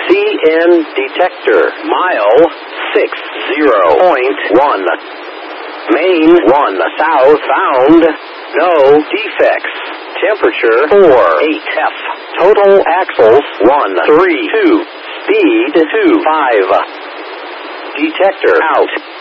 CN detector. Mile 60.1. Main 1 south found. No defects. Temperature 48F. Total axles 132. Speed 25. Detector out.